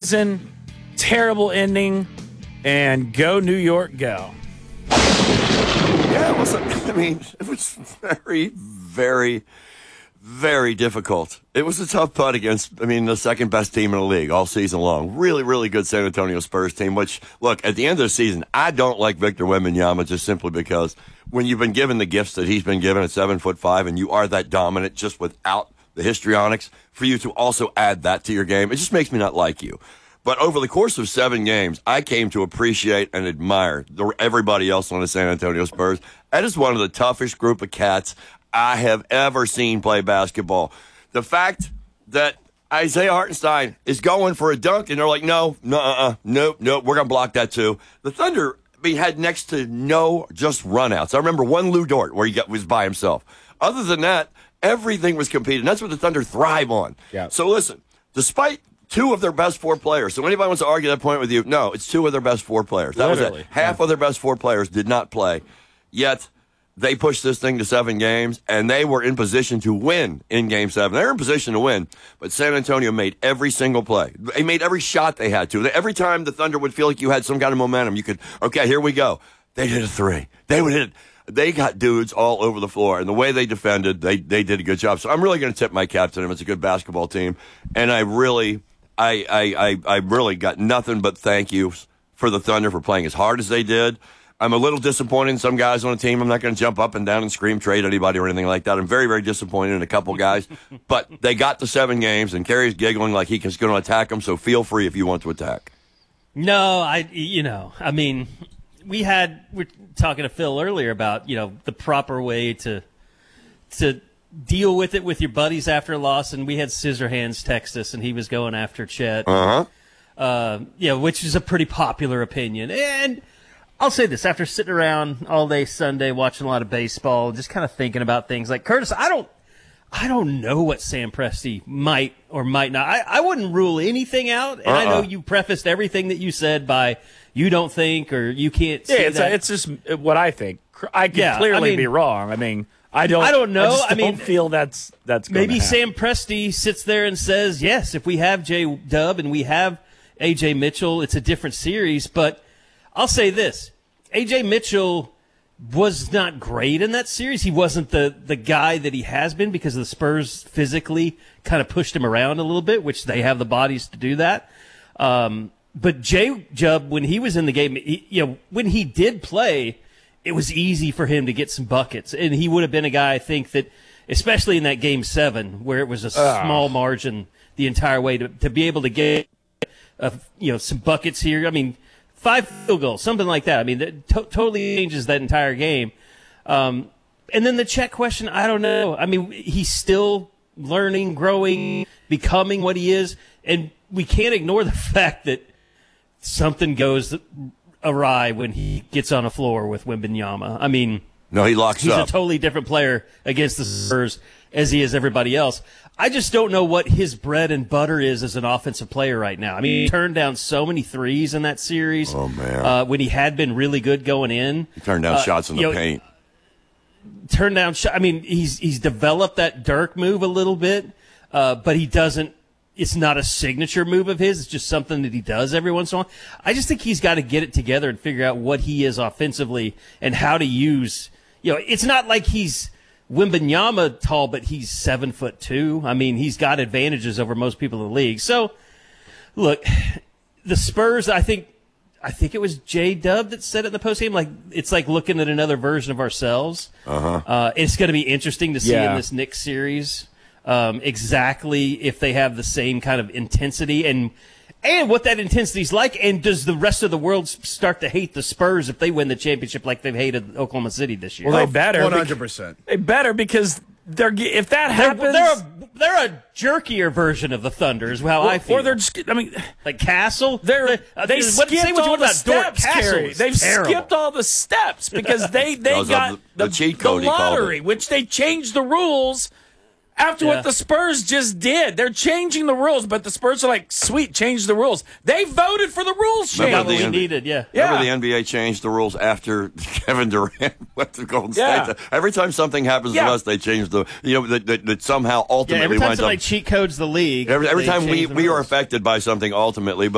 season, terrible ending, and go New York, go. Yeah, it was very, very, very difficult. It was a tough putt against, the second best team in the league all season long. Really, really good San Antonio Spurs team, which, look, at the end of the season, I don't like Victor Wembanyama just simply because when you've been given the gifts that he's been given at 7'5" and you are that dominant just without the histrionics, for you to also add that to your game, it just makes me not like you. But over the course of 7 games, I came to appreciate and admire everybody else on the San Antonio Spurs. That is one of the toughest group of cats I have ever seen play basketball. The fact that Isaiah Hartenstein is going for a dunk, and they're like, nope, we're going to block that too. The Thunder had next to no just runouts. I remember one Lou Dort where he was by himself. Other than that, everything was competed. That's what the Thunder thrive on. Yeah. So listen, despite 2 of their best 4 players. So anybody wants to argue that point with you, no, it's 2 of their best 4 players. That was it. Half of their best 4 players did not play. Yet they pushed this thing to 7 games, and they were in position to win in Game 7. They were in position to win, but San Antonio made every single play. They made every shot they had to. Every time the Thunder would feel like you had some kind of momentum, you could, okay, here we go. They hit a 3. They would hit it. They got dudes all over the floor, and the way they defended, they did a good job. So I'm really going to tip my cap to them. It's a good basketball team, and I really got nothing but thank yous for the Thunder for playing as hard as they did. I'm a little disappointed in some guys on the team. I'm not going to jump up and down and scream trade anybody or anything like that. I'm very, very disappointed in a couple guys. But they got to 7 games, and Kerry's giggling like he's going to attack them, so feel free if you want to attack. No, we're talking to Phil earlier about, the proper way to deal with it with your buddies after a loss, and we had Scissorhands text us, and he was going after Chet. Which is a pretty popular opinion. And I'll say this, after sitting around all day Sunday watching a lot of baseball, just kind of thinking about things like, Curtis, I don't know what Sam Presti might or might not. I wouldn't rule anything out, and I know you prefaced everything that you said by you don't think or you can't see that. It's just what I think. I could clearly be wrong. I don't know. I don't feel that's maybe happen. Sam Presti sits there and says, yes, if we have J-Dub and we have A.J. Mitchell, it's a different series. But I'll say this. A.J. Mitchell was not great in that series. He wasn't the guy that he has been because the Spurs physically kind of pushed him around a little bit, which they have the bodies to do that. But J-Dub, when he was in the game, when he did play, it was easy for him to get some buckets. And he would have been a guy, I think, that, especially in that Game 7, where it was a small margin the entire way, to be able to get, some buckets here. 5 field goals, something like that. That totally changes that entire game. And then the Chet question, I don't know. He's still learning, growing, becoming what he is. And we can't ignore the fact that something goes awry when he gets on a floor with Wembanyama. No, he locks he's up. He's a totally different player against the Spurs as he is everybody else. I just don't know what his bread and butter is as an offensive player right now. He turned down so many threes in that series. Oh, man. When he had been really good going in. He turned down shots in the paint. Turned down shot. He's developed that Dirk move a little bit, but he doesn't. It's not a signature move of his. It's just something that he does every once in a while. I just think he's got to get it together and figure out what he is offensively and how to use. It's not like he's Wembanyama tall, but he's 7'2". He's got advantages over most people in the league. So, look, the Spurs, I think it was J-Dub that said it in the postgame. It's like looking at another version of ourselves. It's going to be interesting to see in this Knicks series exactly if they have the same kind of intensity and what that intensity's like. And does the rest of the world start to hate the Spurs if they win the championship like they've hated Oklahoma City this year? Well, they better. 100%. They better because if that happens, they're a jerkier version of the Thunder is how I feel. Or they're just, like Castle. They skipped all the steps, Kerry. They've terrible. skipped all the steps because they got the cheat code, the lottery, which they changed the rules after what the Spurs just did. They're changing the rules, but the Spurs are like, sweet, change the rules. They voted for the rules change. Remember we needed, Remember the NBA changed the rules after Kevin Durant went to Golden State? Every time something happens to us, they change that somehow ultimately every time winds somebody up, cheat codes the league. Every time we are affected by something ultimately,